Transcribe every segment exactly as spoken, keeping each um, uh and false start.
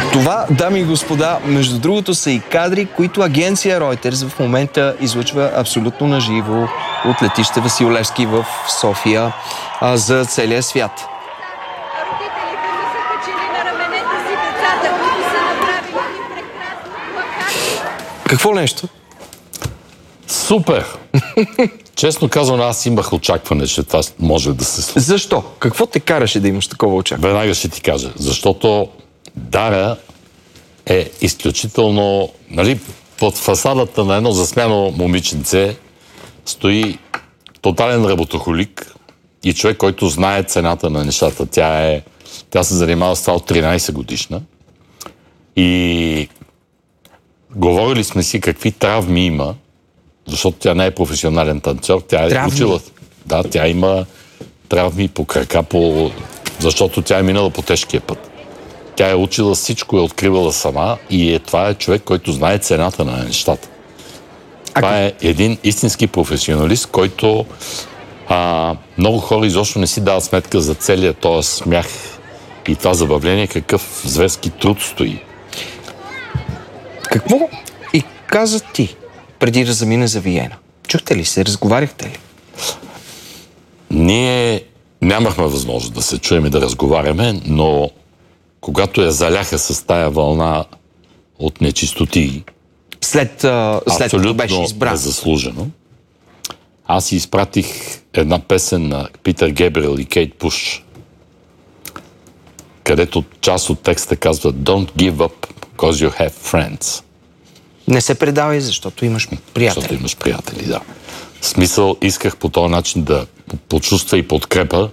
Това, дами и господа, между другото са и кадри, които агенция Reuters в момента излъчва абсолютно наживо от летище Васил Левски в София а, за целия свят. Родителите ми са качили на раменете си децата, които са направили ни прекрасни плакати. Какво нещо? Супер! Честно казвам, аз имах очакване, че това може да се случи. Защо? Какво те караше да имаш такова очакване? Веднага ще ти кажа. Защото Дара е изключително... Нали, под фасадата на едно засмяно момиченце стои тотален работохолик и човек, който знае цената на нещата. Тя е... Тя се занимава с това от тринайсет годишна. И говорили сме си какви травми има, защото тя не е професионален танцор. Тя е Травми? учила... Да, тя има травми по крака, по... защото тя е минала по тежкия път. Тя е учила всичко, е откривала сама и е, това е човек, който знае цената на нещата. А Това е един истински професионалист, който а, много хора изобщо не си дават сметка за целия този смях и това забавление, какъв зверски труд стои. Какво и каза ти преди да замине за Виена? Чухте ли се? Разговаряхте ли? Ние нямахме възможност да се чуем и да разговаряме, но когато я заляха с тая вълна от нечистоти, След, а, след като беше абсолютно избран. незаслужено, аз си изпратих една песен на Питър Гебрел и Кейт Пуш, където част от текста казва Don't give up because you have friends. Не се предавай, защото имаш приятели. Защото имаш приятели, да. В смисъл, исках по този начин да почувства и подкрепа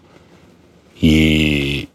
и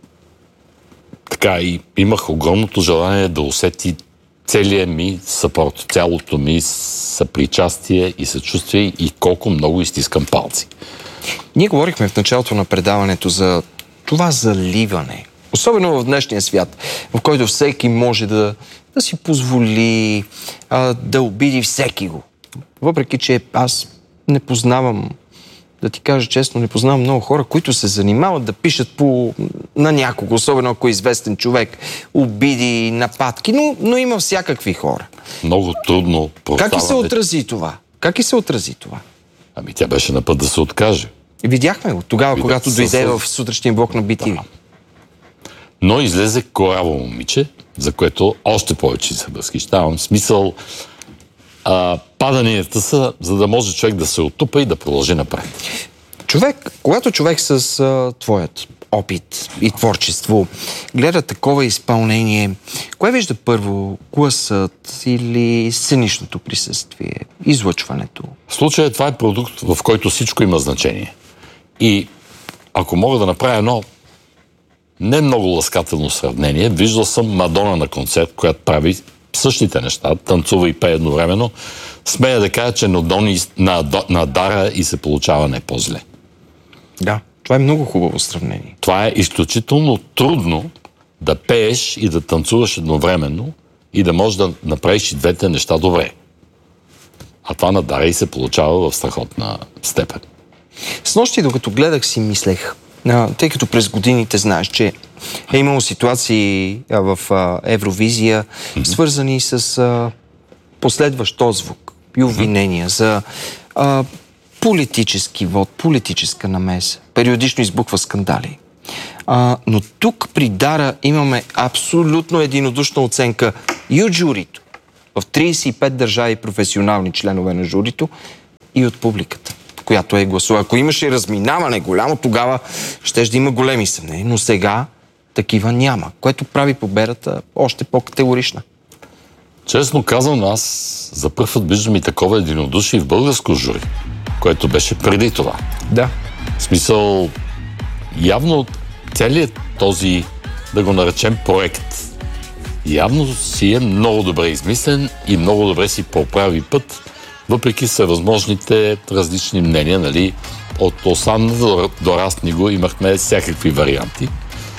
така, и имах огромното желание да усети целият ми съпорт, цялото ми съпричастие и съчувствие и колко много изтискам палци. Ние говорихме в началото на предаването за това заливане. Особено в днешния свят, в който всеки може да, да си позволи а, да обиди всеки го. Въпреки, че аз не познавам, да ти кажа честно, не познавам много хора, които се занимават да пишат по, на някого, особено ако е известен човек, обиди, нападки, но, но има всякакви хора. Много трудно Как и се прощаване. отрази това? Как и се отрази това? Ами тя беше на път да се откаже. И видяхме го тогава, Видях когато със- дойде в сутрешния блок на би ти ви. Да. Но излезе кораво момиче, за което още повече се възхищавам. В смисъл, а, паданията са, за да може човек да се оттупа и да продължи напред. Човек, когато човек с а, твоят опит и творчество гледа такова изпълнение, кое вижда първо? Гласът или сценичното присъствие, излъчването? В случая това е продукт, в който всичко има значение. И ако мога да направя едно не много ласкателно сравнение, виждал съм Мадона на концерт, която прави същите неща, танцува и пее едновременно. Смея да кажа, че на, Дони, на, на Дара и се получава не по-зле. Да, това е много хубаво сравнение. Това е изключително трудно да пееш и да танцуваш едновременно и да можеш да направиш и двете неща добре. А това на Дара и се получава в страхотна степен. С нощи, докато гледах, си мислех, а, тъй като през годините знаеш, че е имало ситуации а, в а, Евровизия, mm-hmm. свързани с а, последващ отзвук и обвинения за а, политически вод, политическа намеса. Периодично избухва скандали. А, но тук при Дара имаме абсолютно единодушна оценка и от журито, в трийсет и пет държави професионални членове на журито, и от публиката, която е гласува. Ако имаше разминаване голямо, тогава щеше да има големи съмнения. Но сега такива няма, което прави победата още по-категорична. Честно казвам, аз за първ път виждам и такова единодушие в българско жури, което беше преди това. Да. В смисъл, явно целият този, да го наречем, проект, явно си е много добре измислен и много добре си поправи път, въпреки всевъзможните различни мнения, нали? От Осан до, до Растниго имахме всякакви варианти.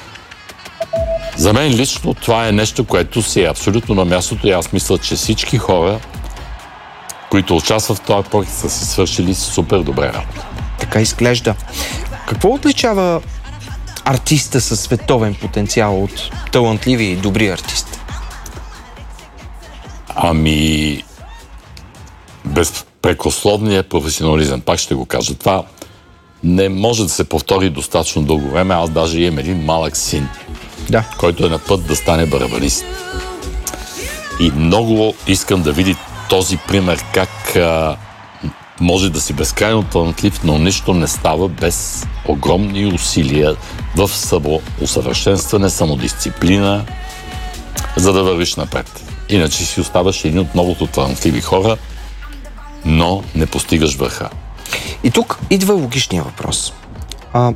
За мен лично това е нещо, което си е абсолютно на мястото и аз мисля, че всички хора, които участват в този проект, са си свършили супер добре работа. Така изглежда. Какво отличава артиста със световен потенциал от талантливи и добри артисти? Ами, безпрекословният професионализъм, пак ще го кажа. Това не може да се повтори достатъчно дълго време. Аз даже имам един малък син, Да. който е на път да стане барабанист. И много искам да види този пример, как а, може да си безкрайно талантлив, но нищо не става без огромни усилия в самоусъвършенстване, самодисциплина, за да вървиш напред. Иначе си оставаш един от многото талантливи хора, но не постигаш върха. И тук идва логичния въпрос. А,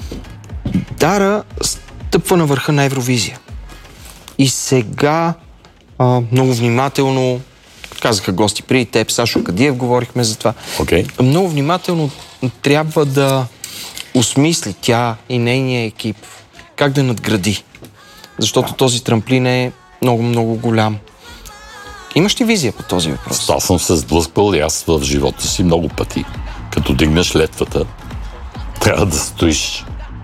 Дара стъпва на върха на Евровизия. И сега а, много внимателно, казаха гости преди теб, Сашо Кадиев, говорихме за това. Okay. Много внимателно трябва да осмисли тя и нейния екип как да надгради. Защото да. този трамплин е много, много голям. Имаш ли визия по този въпрос? Аз съм се сблъсквал и аз в живота си много пъти. Като дигнеш летвата, трябва да стоиш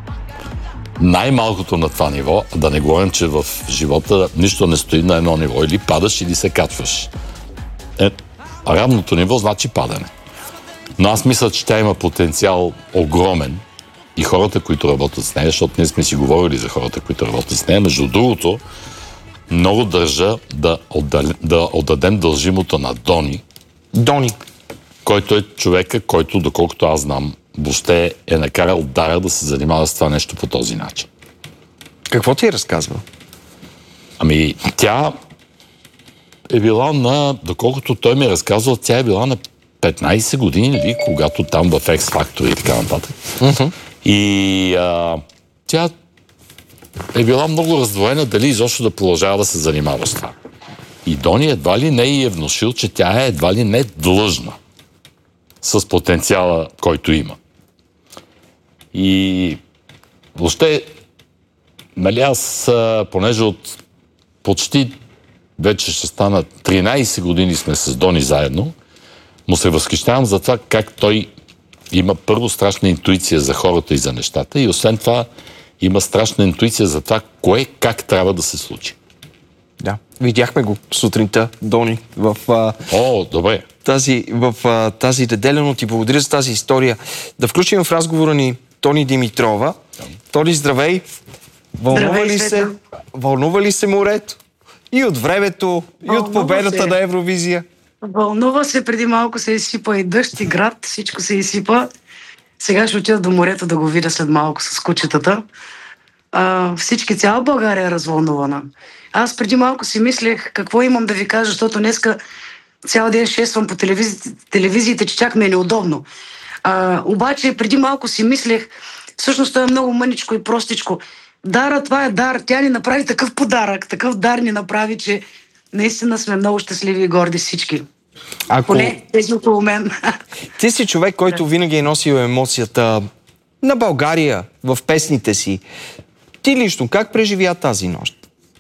най-малкото на това ниво, да не говорим, че в живота нищо не стои на едно ниво. Или падаш, или се качваш. Е, равното ниво значи падане. Но аз мисля, че тя има потенциал огромен и хората, които работят с нея, защото ние сме си говорили за хората, които работят с нея. Между другото, много държа да, отдал... да отдадем дължимото на Дони. Дони. Който е човека, който, доколкото аз знам, въобще е накарал Дара да се занимава с това нещо по този начин. Какво ти е разказва? Ами, тя е била на, доколкото той ми е разказвал, тя е била на петнайсет години, ли, когато там в X Factor и така нататък. Uh-huh. И а, тя е била много раздвоена дали изобщо да продължава да се занимава с това. И Дони едва ли не й е внушил, че тя е едва ли не длъжна с потенциала, който има. И въобще, нали аз, понеже от почти вече ще стана тринайсет години сме с Дони заедно, му се възхищавам за това как той има първо страшна интуиция за хората и за нещата и освен това има страшна интуиция за това кое как трябва да се случи. Да, видяхме го сутринта, Дони, в... А... О, добре. Тази, в а, тази неделя, ти благодаря за тази история. Да включим в разговора ни Тони Димитрова. Тони, здравей! Вълнува Здравей, ли се, Света. вълнува ли се морето? И от времето, и Вълнува от победата се. на Евровизия? Вълнува се, преди малко се изсипа и дъжд, и град, всичко се изсипа. Сега ще отида до морето да го видя след малко с кучетата. А, всички, цяла България е развълнувана. Аз преди малко си мислех какво имам да ви кажа, защото днеска цял ден шествам по телевизиите, телевизиите че чак ми е неудобно. А, обаче преди малко си мислех, всъщност това е много мъничко и простичко. Дара, това е дар. Тя ни направи такъв подарък, такъв дар ни направи, че наистина сме много щастливи и горди всички. Ако... Поне тези около мен. Ти си човек, който винаги е носил емоцията на България в песните си. Ти лично как преживя тази нощ?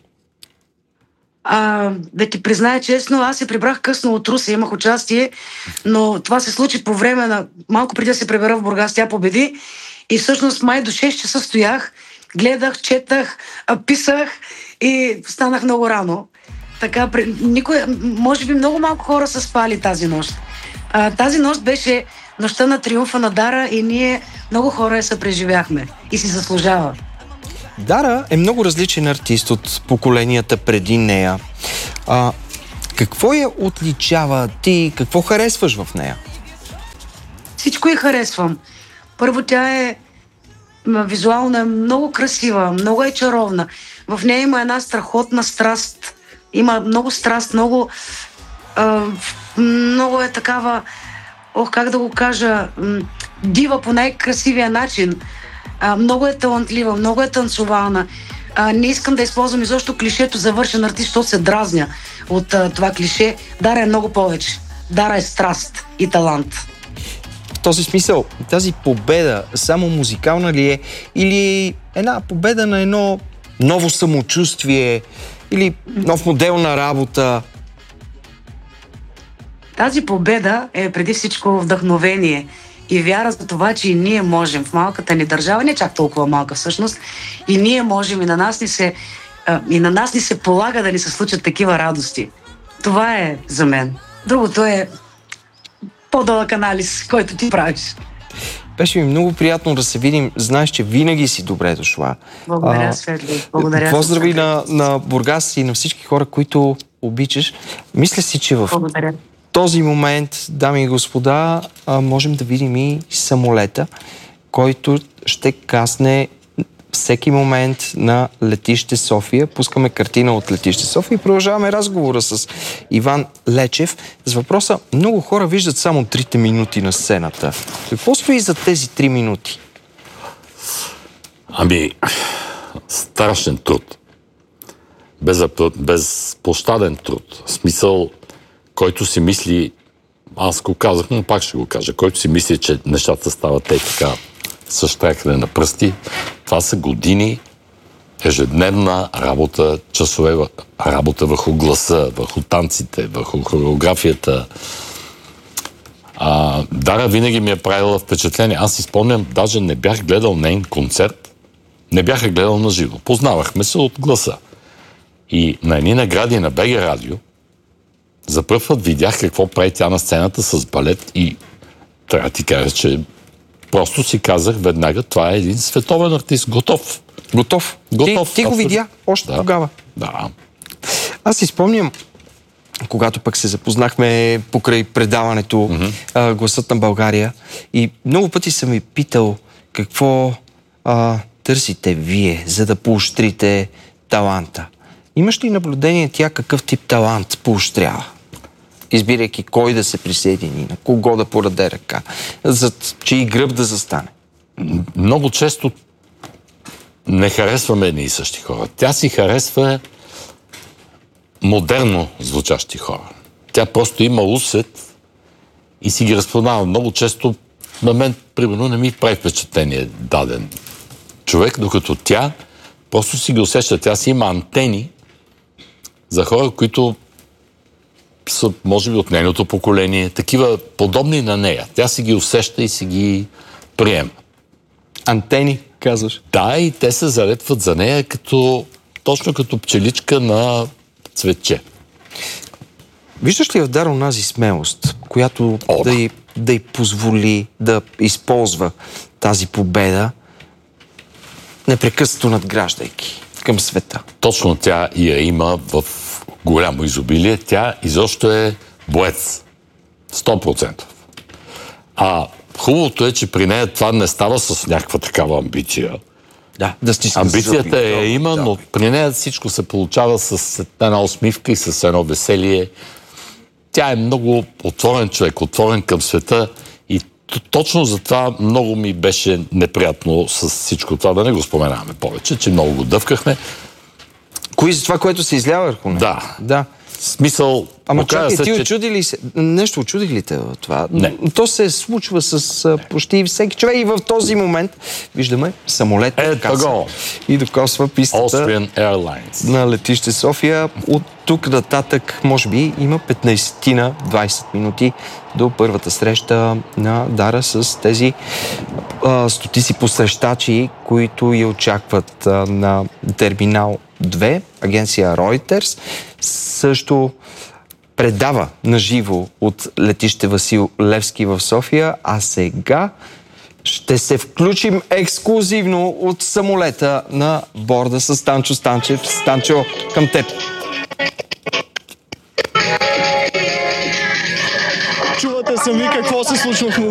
А, да ти призная честно, аз се прибрах късно от Русе, имах участие, но това се случи по време на... Малко преди да се прибера в Бургас, тя победи и всъщност май до шест часа стоях, гледах, четах, писах и станах много рано. Така, никой, може би много малко хора са спали тази нощ. А, тази нощ беше нощта на триумфа на Дара и ние много хора я съпреживяхме и си заслужава. Дара е много различен артист от поколенията преди нея. А, какво я отличава? Ти какво харесваш в нея? Всичко я харесвам. Първо, тя е визуално е много красива, много е чаровна. В нея има една страхотна страст. Има много страст, много а, много е такава, ох, как да го кажа, дива по най-красивия начин. А, много е талантлива, много е танцовална. А, не искам да използвам изобщо клишето завършен артист, защото се дразня от а, това клише. Дара е много повече. Дара е страст и талант. В този смисъл, тази победа само музикална ли е или една победа на едно ново самочувствие или нов модел на работа? Тази победа е преди всичко вдъхновение и вяра за това, че и ние можем в малката ни държава, не чак толкова малка всъщност, и ние можем и на нас ни се, и на нас ни се полага да ни се случат такива радости. Това е за мен. Другото е по-дълъг анализ, който ти правиш. Беше ми много приятно да се видим. Знаеш, че винаги си добре дошла. Благодаря, Светли. Благодаря. Поздрави на, на Бургас и на всички хора, които обичаш. Мисля си, че в Благодаря. този момент, дами и господа, можем да видим и самолета, който ще касне всеки момент на летище София. Пускаме картина от летище София и продължаваме разговора с Иван Лечев. С въпроса, много хора виждат само трите минути на сцената. Какво стои за тези три минути? Ами, страшен труд. Без, безпощаден труд. Смисъл, който си мисли, аз го казах, но пак ще го кажа, който си мисли, че нещата стават те така с щрекане на пръсти, това са години ежедневна работа, часове работа върху гласа, върху танците, върху хореографията. А, Дара винаги ми е правила впечатление. Аз си спомням, даже не бях гледал нейн концерт, не бях гледал на живо. Познавахме се от гласа. И на едни награди на БГ Радио за пръв път видях какво прави тя на сцената с балет и трябва да ти кажа, че просто си казах веднага, това е един световен артист. Готов. Готов. Готов. Ти, ти го видя още да. тогава. Да. Аз си спомням, когато пък се запознахме покрай предаването mm-hmm. а, Гласът на България и много пъти съм ви питал какво а, търсите вие, за да поощрите таланта. Имаш ли наблюдение тя какъв тип талант поощрява? Избирайки кой да се присъедини, на кого да подаде ръка, за чий гръб да застане. Много често не харесваме едни и същи хора. Тя си харесва модерно звучащи хора. Тя просто има усет и си ги разпознава. Много често на мен, примерно, не ми прави впечатление даден човек, докато тя просто си ги усеща. Тя си има антени за хора, които са, може би, от нейното поколение, такива подобни на нея. Тя си ги усеща и си ги приема. Антени, казваш? Да, и те се залепват за нея като, точно като пчеличка на цветче. Виждаш ли в Дара онази смелост, която О, да, й, да й позволи да използва тази победа, непрекъснато надграждайки към света? Точно тя я има в голямо изобилие. Тя изобщо е боец. сто процента. А хубавото е, че при нея това не става с някаква такава амбиция. Да, да стиска. Амбицията я има, но при нея всичко се получава с една усмивка и с едно веселие. Тя е много отворен човек, отворен към света и точно за това много ми беше неприятно с всичко това, да не го споменаваме повече, че много го дъвкахме. Кои за това, което се излява върху нея? Да. Да. Смисъл... Ама чакай, ти че... очуди ли се? Нещо очуди ли те в това? Не. То се случва с а, почти всеки човек и в този момент виждаме самолет Ето го. и докосва пистата Austrian Airlines. на летище София. От тук нататък, може би, има петнайсет на двайсет минути до първата среща на Дара с тези а, стотици посрещачи, които я очакват а, на терминал две, агенция Reuters. Също предава наживо от летище Васил Левски в София, а сега ще се включим ексклюзивно от самолета на борда с Станчо Станчев. Станчо, към теб. Чувате сами какво се случва в момента.